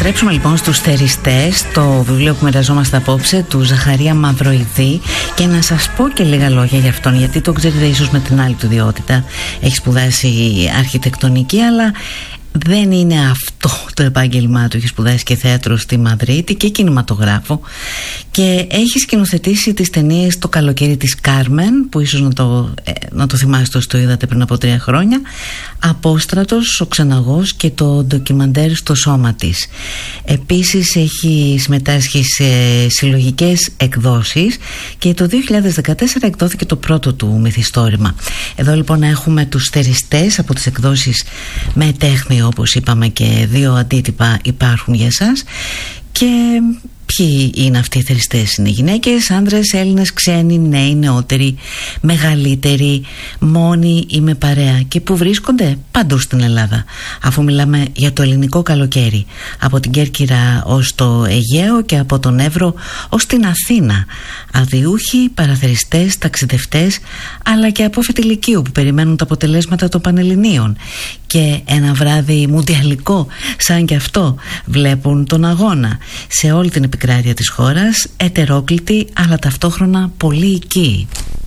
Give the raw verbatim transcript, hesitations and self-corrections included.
επιστρέψουμε λοιπόν στους θεριστές, το βιβλίο που μοιραζόμαστε απόψε του Ζαχαρία Μαυροειδή, και να σας πω και λίγα λόγια για αυτόν, γιατί το ξέρετε ίσως με την άλλη του ιδιότητα. Έχει σπουδάσει αρχιτεκτονική, αλλά δεν είναι αυτό το επάγγελμά του. Έχει σπουδάσει και θέατρο στη Μαδρίτη και κινηματογράφο, και έχει σκηνοθετήσει τις ταινίες «Το καλοκαίρι της Κάρμεν», που ίσως να το, ε, να το θυμάστε όσοι το είδατε πριν από τρία χρόνια, «Απόστρατος», «Ο Ξεναγός» και το ντοκιμαντέρ «Στο σώμα της». Επίσης έχει συμμετάσχει σε συλλογικές εκδόσεις και το δύο χιλιάδες δεκατέσσερα εκδόθηκε το πρώτο του μυθιστόρημα. Εδώ λοιπόν έχουμε τους θεριστές από τις εκδόσεις Με Τέχνη, όπως είπαμε, και δύο αντίτυπα υπάρχουν για σας. Και ποιοι είναι αυτοί οι θεριστές? Είναι γυναίκες, άντρες, Έλληνες, ξένοι, νέοι, νεότεροι, μεγαλύτεροι, μόνοι ή με παρέα, και που βρίσκονται παντού στην Ελλάδα, αφού μιλάμε για το ελληνικό καλοκαίρι, από την Κέρκυρα ως το Αιγαίο και από τον Εύρο ως την Αθήνα. Αδιούχοι, παραθεριστές, ταξιδευτές, αλλά και απόφοιτοι λυκείου που περιμένουν τα αποτελέσματα των Πανελληνίων, και ένα βράδυ μουντιαλικό σαν και αυτό βλέπουν τον αγώνα. Σε όλη την επικράτεια της χώρας, ετερόκλητοι αλλά ταυτόχρονα πολύ οικοί.